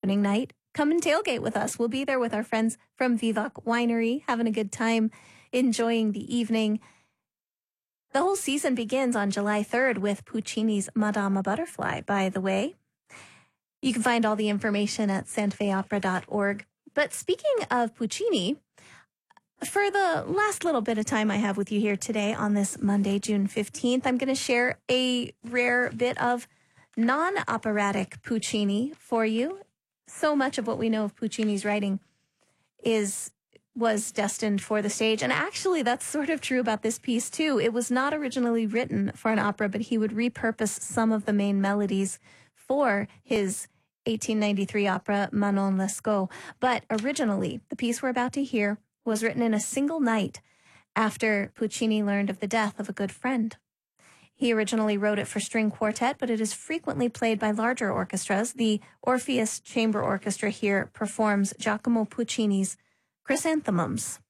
opening night, come and tailgate with us. We'll be there with our friends from Vivac Winery, having a good time, enjoying the evening. The whole season begins on July 3rd with Puccini's Madama Butterfly, by the way. You can find all the information at santafeopera.org. But speaking of Puccini, for the last little bit of time I have with you here today on this Monday, June 15th, I'm going to share a rare bit of non-operatic Puccini for you. So much of what we know of Puccini's writing was destined for the stage. And actually, that's sort of true about this piece, too. It was not originally written for an opera, but he would repurpose some of the main melodies for his 1893 opera, Manon Lescaut. But originally, the piece we're about to hear was written in a single night after Puccini learned of the death of a good friend. He originally wrote it for string quartet, but it is frequently played by larger orchestras. The Orpheus Chamber Orchestra here performs Giacomo Puccini's Chrysanthemums.